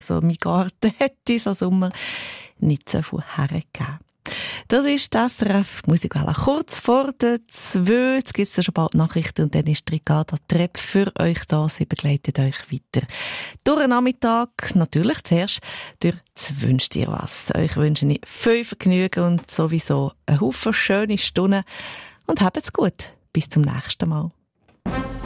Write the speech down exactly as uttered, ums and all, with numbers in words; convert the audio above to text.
So, mein Garten hätte so Sommer nicht so viel hergegeben. Das ist das R F Musikwelle. Kurz vor der zwei, jetzt gibt es schon bald Nachrichten und dann ist die Ricarda Trepp für euch da. Sie begleitet euch weiter durch den Nachmittag. Natürlich zuerst durch das «Wünscht ihr was». Euch wünsche ich viel Vergnügen und sowieso einen Haufen schöne Stunden und habt's gut. Bis zum nächsten Mal.